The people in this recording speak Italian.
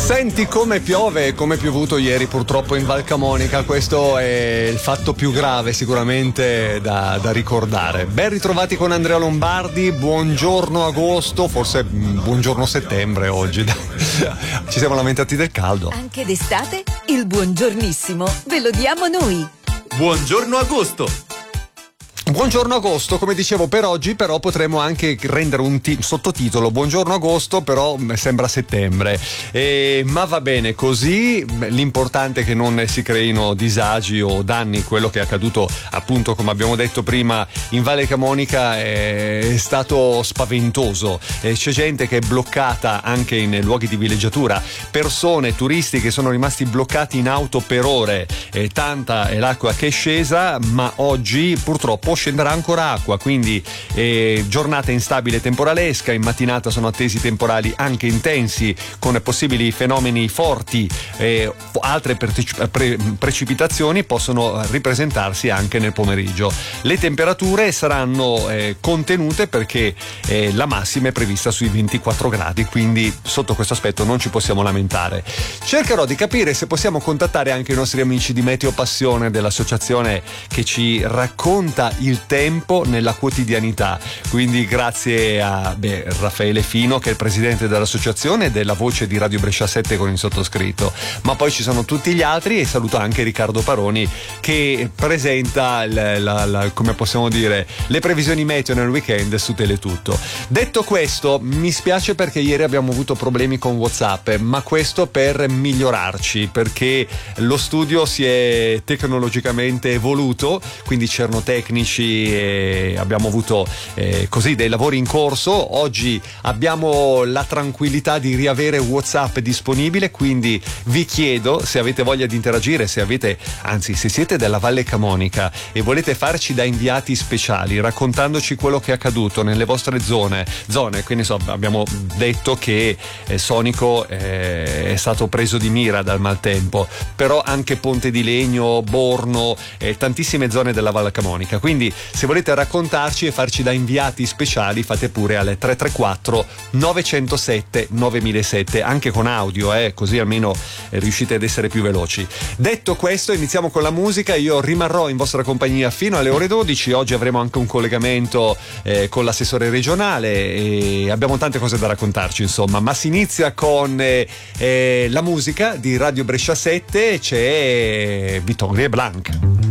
Senti come piove e come è piovuto ieri purtroppo in Val Camonica, questo è il fatto più grave sicuramente da ricordare. Ben ritrovati con Andrea Lombardi, buongiorno agosto, forse buongiorno settembre oggi, ci siamo lamentati del caldo. Anche d'estate il buongiornissimo ve lo diamo noi. Buongiorno agosto! Buongiorno agosto, come dicevo per oggi, però potremmo anche rendere un sottotitolo buongiorno agosto, però sembra settembre, ma va bene così. L'importante è che non si creino disagi o danni. Quello che è accaduto, appunto, come abbiamo detto prima, in Valle Camonica è stato spaventoso. C'è gente che è bloccata anche in luoghi di villeggiatura, persone, turisti che sono rimasti bloccati in auto per ore. Tanta è l'acqua che è scesa, ma oggi purtroppo scenderà ancora acqua, quindi giornata instabile temporalesca. In mattinata sono attesi temporali anche intensi con possibili fenomeni forti, altre precipitazioni possono ripresentarsi anche nel pomeriggio. Le temperature saranno contenute perché la massima è prevista sui 24 gradi, quindi sotto questo aspetto non ci possiamo lamentare. Cercherò di capire se possiamo contattare anche i nostri amici di Meteo Passione, dell'associazione che ci racconta il tempo nella quotidianità. Quindi grazie a Raffaele Fino, che è il presidente dell'associazione e della voce di Radio Brescia 7 con il sottoscritto, ma poi ci sono tutti gli altri, e saluto anche Riccardo Paroni che presenta come possiamo dire, le previsioni meteo nel weekend su Teletutto. Detto questo, mi spiace perché ieri abbiamo avuto problemi con WhatsApp, ma questo per migliorarci, perché lo studio si è tecnologicamente evoluto, quindi c'erano tecnici e abbiamo avuto così dei lavori in corso. Oggi abbiamo la tranquillità di riavere WhatsApp disponibile, quindi vi chiedo, se avete voglia di interagire, se siete della Valle Camonica e volete farci da inviati speciali raccontandoci quello che è accaduto nelle vostre zone, quindi abbiamo detto che Sonico è stato preso di mira dal maltempo, però anche Ponte di Legno, Borno, tantissime zone della Valle Camonica. Quindi se volete raccontarci e farci da inviati speciali, fate pure alle 334 907 9007, anche con audio, così almeno riuscite ad essere più veloci. Detto questo, iniziamo con la musica. Io rimarrò in vostra compagnia fino alle ore 12. Oggi avremo anche un collegamento con l'assessore regionale e abbiamo tante cose da raccontarci, insomma, ma si inizia con la musica di Radio Brescia 7. C'è Vittorio Blanc.